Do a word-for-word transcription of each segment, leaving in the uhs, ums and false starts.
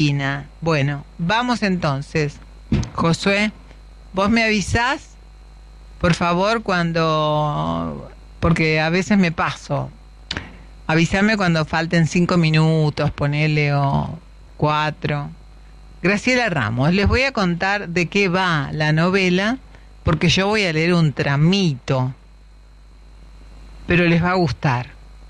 Bueno, vamos entonces. Josué, vos me avisás, por favor, cuando... porque a veces me paso. Avísame cuando falten cinco minutos, ponele, o cuatro. Graciela Ramos, les voy a contar de qué va la novela, porque yo voy a leer un tramito, pero les va a gustar.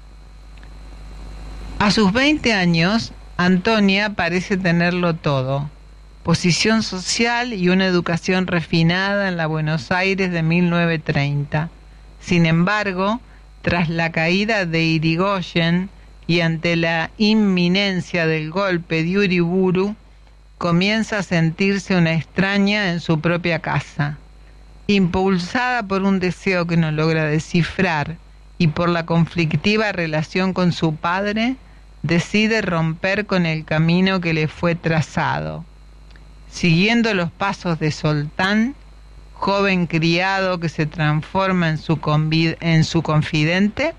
A sus veinte años, Antonia parece tenerlo todo: posición social y una educación refinada en la Buenos Aires de mil novecientos treinta. Sin embargo, tras la caída de Irigoyen y ante la inminencia del golpe de Uriburu, comienza a sentirse una extraña en su propia casa. Impulsada por un deseo que no logra descifrar y por la conflictiva relación con su padre, decide romper con el camino que le fue trazado. Siguiendo los pasos de Soltán, joven criado que se transforma en su, convid- en su confidente,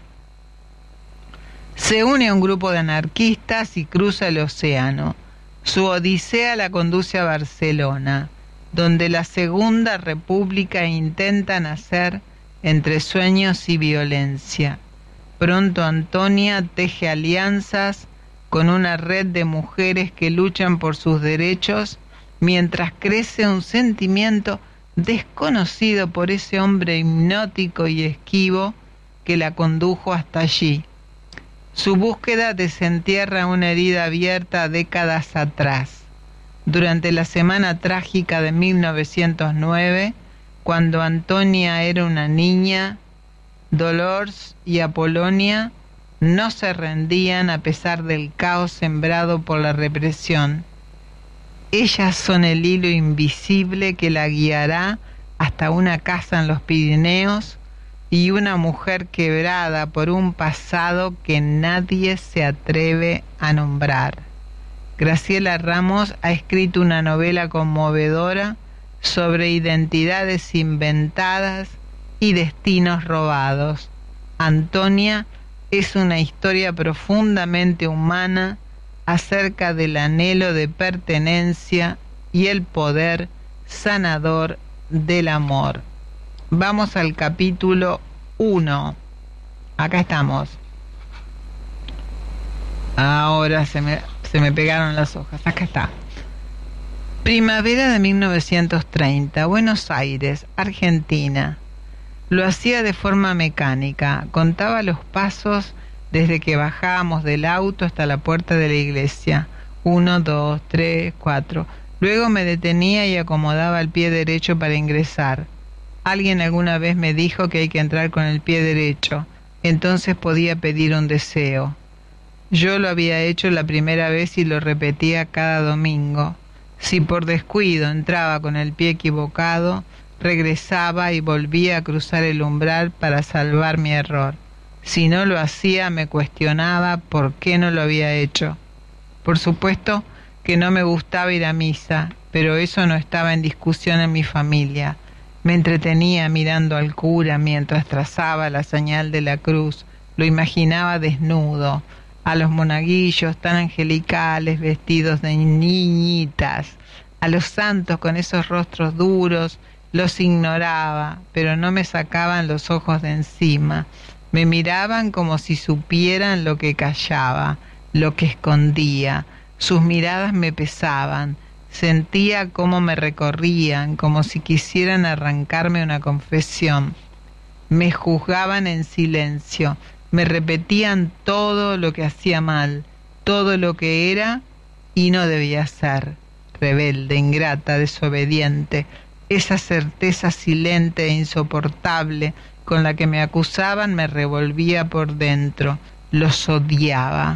se une a un grupo de anarquistas y cruza el océano. Su odisea la conduce a Barcelona, donde la Segunda República intenta nacer entre sueños y violencia. Pronto Antonia teje alianzas con una red de mujeres que luchan por sus derechos, mientras crece un sentimiento desconocido por ese hombre hipnótico y esquivo que la condujo hasta allí. Su búsqueda desentierra una herida abierta décadas atrás. Durante la semana trágica de mil novecientos nueve, cuando Antonia era una niña, Dolores y Apolonia no se rendían a pesar del caos sembrado por la represión. Ellas son el hilo invisible que la guiará hasta una casa en los Pirineos y una mujer quebrada por un pasado que nadie se atreve a nombrar. Graciela Ramos ha escrito una novela conmovedora sobre identidades inventadas y destinos robados. Antonia es una historia profundamente humana acerca del anhelo de pertenencia y el poder sanador del amor. Vamos al capítulo uno. Acá estamos. Ahora se me, se me pegaron las hojas. Acá está. Primavera de mil novecientos treinta, Buenos Aires, Argentina. Lo hacía de forma mecánica. Contaba los pasos desde que bajábamos del auto hasta la puerta de la iglesia. Uno, dos, tres, cuatro. Luego me detenía y acomodaba el pie derecho para ingresar. Alguien alguna vez me dijo que hay que entrar con el pie derecho. Entonces podía pedir un deseo. Yo lo había hecho la primera vez y lo repetía cada domingo. Si por descuido entraba con el pie equivocado, regresaba y volvía a cruzar el umbral para salvar mi error. Si no lo hacía, me cuestionaba por qué no lo había hecho. Por supuesto que no me gustaba ir a misa, pero eso no estaba en discusión en mi familia. Me entretenía mirando al cura mientras trazaba la señal de la cruz. Lo imaginaba desnudo, a los monaguillos tan angelicales vestidos de niñitas, a los santos con esos rostros duros. Los ignoraba, pero no me sacaban los ojos de encima. Me miraban como si supieran lo que callaba, lo que escondía. Sus miradas me pesaban. Sentía cómo me recorrían, como si quisieran arrancarme una confesión. Me juzgaban en silencio. Me repetían todo lo que hacía mal, todo lo que era y no debía ser. Rebelde, ingrata, desobediente. Esa certeza silente e insoportable con la que me acusaban me revolvía por dentro. Los odiaba.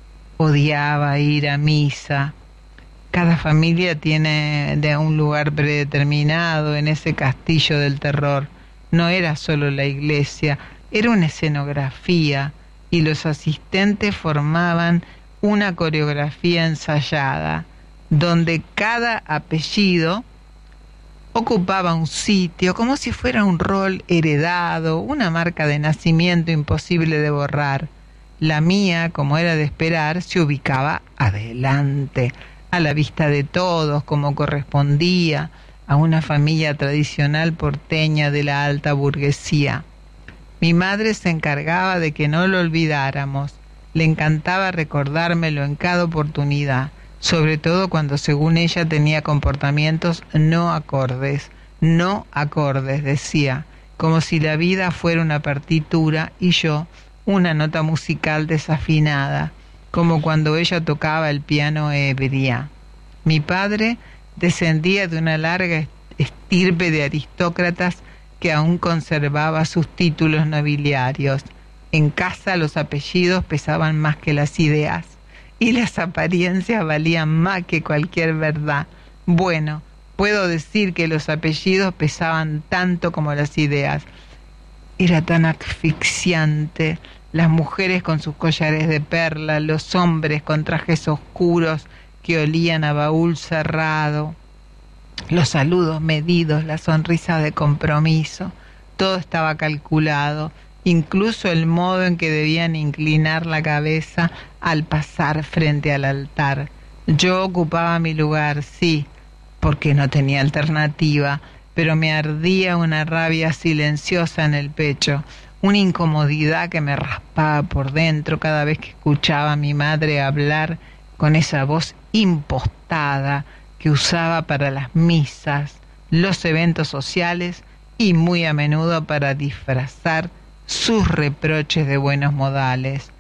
Odiaba ir a misa. Cada familia tiene de un lugar predeterminado en ese castillo del terror. No era solo la iglesia, era una escenografía y los asistentes formaban una coreografía ensayada, donde cada apellido ocupaba un sitio como si fuera un rol heredado, una marca de nacimiento imposible de borrar. La mía, como era de esperar, se ubicaba adelante, a la vista de todos, como correspondía a una familia tradicional porteña de la alta burguesía. Mi madre se encargaba de que no lo olvidáramos. Le encantaba recordármelo en cada oportunidad, sobre todo cuando según ella tenía comportamientos no acordes. No acordes, decía, como si la vida fuera una partitura y yo una nota musical desafinada, como cuando ella tocaba el piano ebria. Mi padre descendía de una larga estirpe de aristócratas que aún conservaba sus títulos nobiliarios. En casa los apellidos pesaban más que las ideas y las apariencias valían más que cualquier verdad. Bueno, puedo decir que los apellidos pesaban tanto como las ideas. Era tan asfixiante, las mujeres con sus collares de perla, los hombres con trajes oscuros que olían a baúl cerrado, los saludos medidos, la sonrisa de compromiso. Todo estaba calculado, incluso el modo en que debían inclinar la cabeza al pasar frente al altar. Yo ocupaba mi lugar, sí, porque no tenía alternativa, pero me ardía una rabia silenciosa en el pecho, una incomodidad que me raspaba por dentro cada vez que escuchaba a mi madre hablar con esa voz impostada que usaba para las misas, los eventos sociales y muy a menudo para disfrazar sus reproches de buenos modales.